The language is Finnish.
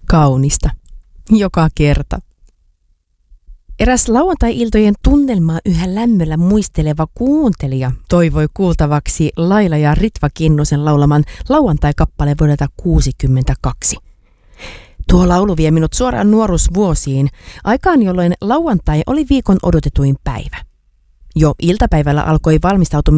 kaunista. Joka kerta. Eräs lauantai-iltojen tunnelmaa yhä lämmöllä muisteleva kuuntelija toivoi kuultavaksi Laila ja Ritva Kinnusen laulaman lauantai-kappale vuodelta 1962. Tuo laulu vie minut suoraan nuoruusvuosiin, aikaan jolloin lauantai oli viikon odotetuin päivä. Jo iltapäivällä alkoi valmistautuminen